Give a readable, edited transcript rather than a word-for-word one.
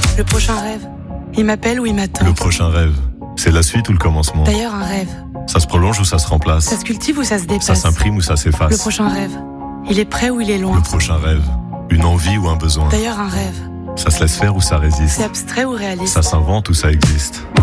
Le prochain rêve, il m'appelle ou il m'attend. Le prochain rêve, c'est la suite ou le commencement? D'ailleurs, un rêve, Ça se prolonge ou ça se remplace? ça se cultive ou ça se dépasse? Ça s'imprime ou ça Le s'efface? prochain rêve, il est près ou il est Le loin? prochain rêve, une envie ou un besoin? D'ailleurs, un rêve, Ça se laisse faire ou ça résiste? c'est abstrait ou réaliste? Ça s'invente ou ça existe?